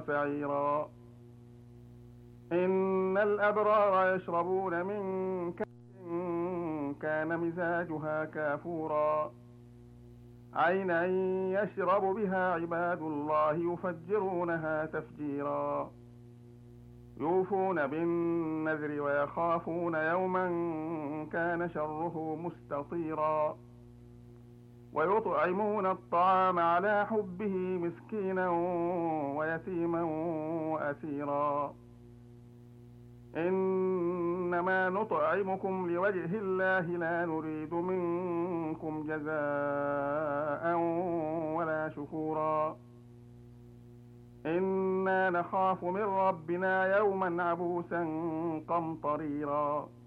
وفعيرا إن الأبرار يشربون من كأس كان مزاجها كافورا عينا يشرب بها عباد الله يفجرونها تفجيرا يوفون بالنذر ويخافون يوما كان شره مستطيرا ويطعمون الطعام على حبه مسكينا ويتيما وأسيرا إنما نطعمكم لوجه الله لا نريد منكم جزاء ولا شكورا إنا نخاف من ربنا يوما عبوسا قمطريرا